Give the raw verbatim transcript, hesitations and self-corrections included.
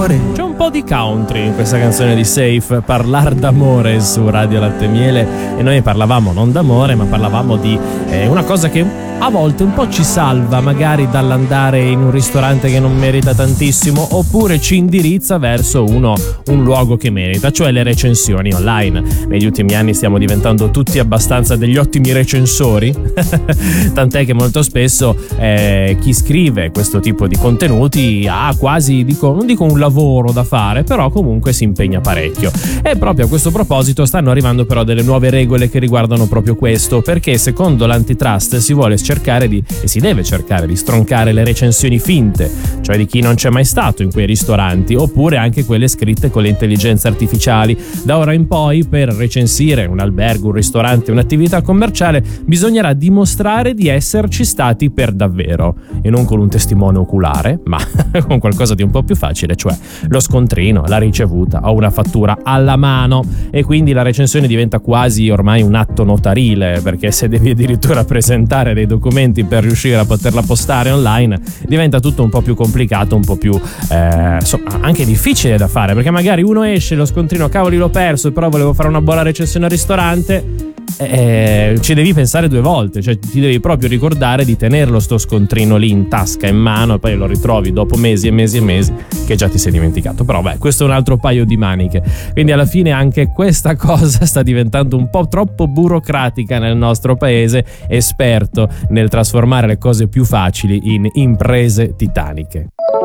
d'amore. C'è un po' di country in questa canzone di Safe, Parlar d'amore su Radio Latte e Miele, e noi parlavamo non d'amore ma parlavamo di eh, una cosa che a volte un po' ci salva magari dall'andare in un ristorante che non merita tantissimo, oppure ci indirizza verso uno un luogo che merita, cioè le recensioni online. Negli ultimi anni stiamo diventando tutti abbastanza degli ottimi recensori tant'è che molto spesso eh, chi scrive questo tipo di contenuti ha quasi, dico, non dico un lavoro da fare, però comunque si impegna parecchio. E proprio a questo proposito stanno arrivando però delle nuove regole che riguardano proprio questo, perché secondo l'antitrust si vuole cercare di, e si deve cercare di stroncare le recensioni finte, cioè di chi non c'è mai stato in quei ristoranti, oppure anche quelle scritte con le intelligenze artificiali. Da ora in poi, per recensire un albergo, un ristorante, un'attività commerciale, bisognerà dimostrare di esserci stati per davvero, e non con un testimone oculare, ma con qualcosa di un po' più facile, cioè lo scontrino, la ricevuta o una fattura alla mano. E quindi la recensione diventa quasi ormai un atto notarile, perché se devi addirittura presentare dei documenti per riuscire a poterla postare online, diventa tutto un po' più complicato, un po' più eh, insomma anche difficile da fare, perché magari uno esce, lo scontrino, cavoli l'ho perso, però volevo fare una buona recensione al ristorante. Eh, ci devi pensare due volte, cioè ti devi proprio ricordare di tenerlo sto scontrino lì in tasca, in mano, e poi lo ritrovi dopo mesi e mesi e mesi che già ti sei dimenticato. Però beh, questo è un altro paio di maniche, quindi alla fine anche questa cosa sta diventando un po' troppo burocratica nel nostro paese, esperto nel trasformare le cose più facili in imprese titaniche.